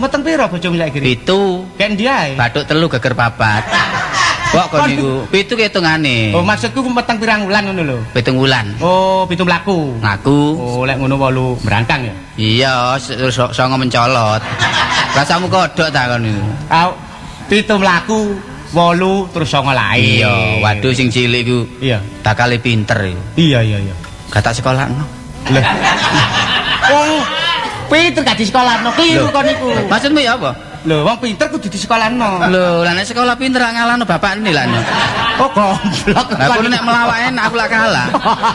meteng pira bojomu saiki? 7. Kek ndi ae? Bathuk 3 geger 4. Kok kon niku 7 ki hitungane. Oh, maksudku meteng pirang wulan ngono lho. 7 wulan. Oh, 7 mlaku. Ngaku. Oh, lek ngono 8 berangkang ya. Iya, terus 9 mencolot. Rasamu kodhok ta kon niku. 7 mlaku, 8 terus 9 lae. Iya, waduh sing cilik iku. Iya. Bakale pinter iku. Iya. Gak tak sekolahno. Lah. Wong pinter gak di sekolahno, kliru kon niku. Maksudmu ya apa? Lho, wong pinter kudu di sekolahno. Lho, lah nek sekolah pinter ngalahno bapakne lah. Oh, goblok. Lah kuwi nek melawak enak aku lak kalah.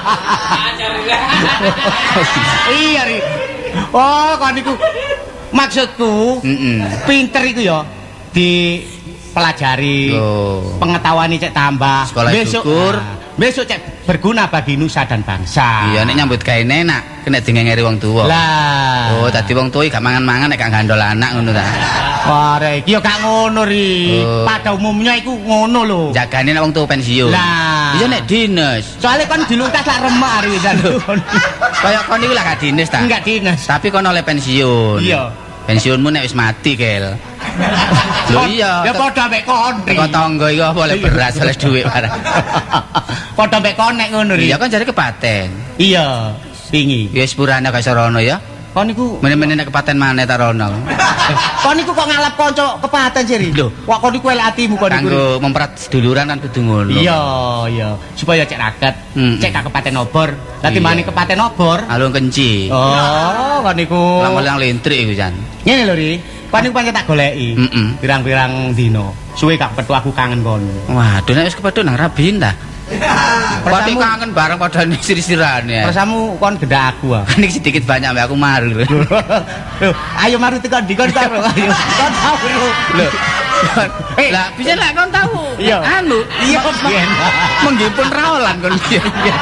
Iya, Ri. Oh, kon niku maksudku, pinter iku ya dipelajari. Pengetahuan cek tambah. Sekolah syukur. Besok cek berguna bagi nusa dan bangsa. Iya, nek nyambut gawe enak, kena dingengeri wong tuwa. Lah. Oh, dadi wong tuwa gak mangan-mangan nek gak gandol anak ngono ta. Wah, iki ya gak ngono, Ri. Pada umumnya iku ngono lho. Jagane nek wong tuwa pensiun. Lah. Iya nek dinas. Soale kon dilungkas lak remek Ri wisan. Kaya kon iku lak gak dinas ta? Enggak dinas. Tapi kon oleh pensiun. Iya. Pensiunmu nek wis mati, Kel. Lho iya. Ya padha mek kon. Kok tangga iku apa oleh beras oleh dhuwit barang. Padha mek kon nek ngono Ri. Iya kan jare kepaten. Iya, pingi. Ya sepurane gak iso rono ya. Kon niku meneh-meneh nek kepaten maneh ta rono. Kon niku kok ngalap kanca kepaten sih Ri. Lho, kok kon niku elek atimu kon niku. Kanggo memperat seduluran kan kudu ngono. Iya. Supaya cek raket, cek gak kepaten obor. Dadi mani kepaten obor. Alung kenci. Oh, kon niku. Lang-lang lintrik iku jan. Ngene lho Ri. Kon niku pancen tak goleki. Pirang-pirang dino. Suwe gak petu aku kangen kon. Waduh nek wis kepethuk nang Rabin ta. Pati kangen bareng padane sir-sirane. Persamu kon gendak aku ah. Nek sedikit banyak mbak aku maru. Lho, ayo maru tekan dikon karo ayo. Kon tahu lho. Lah bisa lek kon tahu. Iya. Anu, iya biyen. Menggipun raolan kon biyen.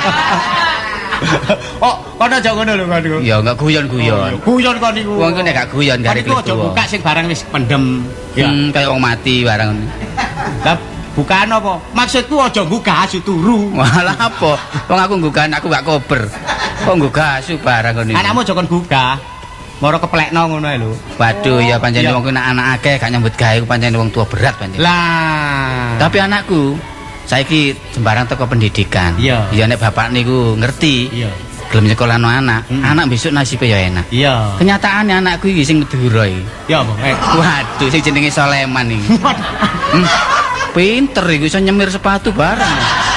Oh, kon aja ngono lho kon niku. Ya enggak guyon-guyon. Guyon kon niku. Wong nek gak guyon gare klip. Aja buka sing barang wis pendem. Ya, kayak wong mati barang. Lah bukan apa? Maksudku aja nggugah asu turu. Walah apa? Wong aku nggugah aku gak kober. Kok nggugah asu barang kon niku. Anakmu aja kon gugah. Moro keplekno ngono ae lho. Waduh ya pancen wong anak akeh gak nyambut gawe pancen wong tua berat pancen. Lah, tapi anakku saiki sembarang teko pendidikan. Iya. Ya nek bapak niku ngerti. Iya. Gelem nyekolahno anak, anak besok nasibnya ya enak. Iya. Kenyataannya anakku iki sing Madura iki. Ya apa? Waduh sing jenenge Soleman iki. Pinter iku iso nyemir sepatu bareng.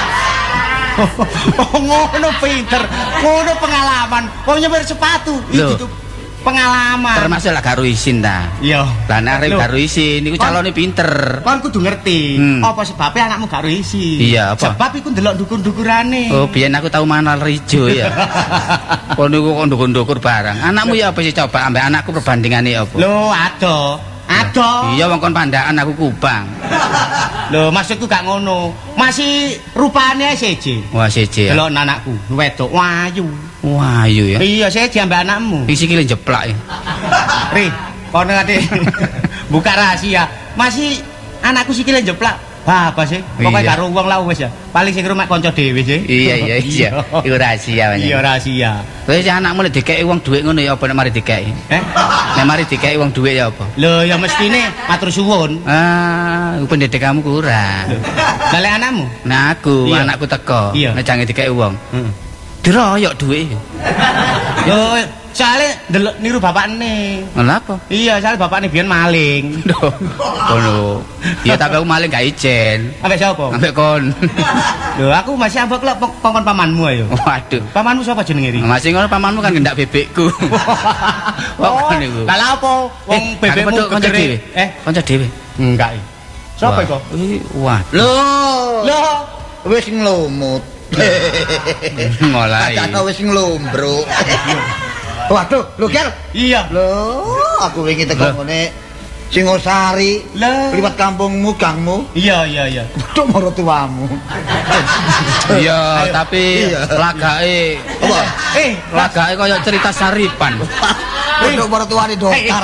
Oh, ngono pinter. Ngono pengalaman. Kok nyemir sepatu? Itu pengalaman. Termasuk lah karo isin ta. Iya. Lah nek arep karo isin niku calone pinter. Kon kudu ngerti apa sebabnya anakmu gak isin. Iya, apa? Sebab iku ndelok dukur-dukurane. Oh, biyen aku tau manal rijo ya. Kon niku kok ndukur-ndukur barang. Anakmu ya apa sih coba ambek anakku perbandingane apa? Lho, ado. Iya wong kon pandakan aku Kupang. Lho, maksudku gak ngono. Masih rupane seje. Wah, seje. Delok anakku, wedok wayu. Wayu ya. Iya, seje ambek anakmu. Iki sikile jeplak ya. Ri, kono ngate buka rahasia. Masih anakku sikile jeplak. Apa sih? Pokoknya karo wong lah wis ya. Paling sing rumah kanca dhewe sih. Iya. Iku rahasia banyak. Iya rahasia. Wis anakmu nek dikeki wong dhuwit ngono ya apa nek mari dikeki? Nek mari dikeki wong dhuwit ya apa? Lho ya mestine matur suwun. Pendidikanmu kurang. Lah lek anakmu? Nah anakku teko. Nek jange dikeki wong. Diroyok dhuwit. Lho soalnya ndelok niru bapakne. Lha apa? Iya, soalnya bapakne biyen maling. Ngono. Iya tapi aku maling gak ijen. Ambek sapa? Ambek kon. Lho aku masih ambek lek kongkon pamanmu ayo. Waduh. Pamanmu sapa jenenge ri? Masih ngono pamanmu kan gendak bebekku. Oh niku. Lah apa wong bebekmu kanca dhewe? Kanca dhewe. Enggak. Sapa iku? Wah. Lho. Wis nglumut. Mulai. Kacana wis nglombruk. Waduh, lho Ger. Iya. Lho, aku wingi teko ngene Singosari. Liwat kampungmu, gangmu. Iya. Tuk marang tuamu. Iya, tapi lagake apa? Lagake kaya cerita Saripan. Tuk marang tuane dokar.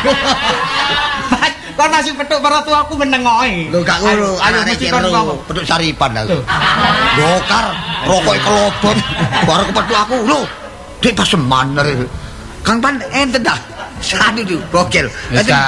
Kon masih petuk para tuaku menengoke. Lho gak ngono, ayo mesti kon ngomong. Petuk Saripan aku. Dokar, rokoke kelobot. Bareng petuk aku, lho. Dik paseman. Kang Pan enten dah. Sadu tuh, gokil.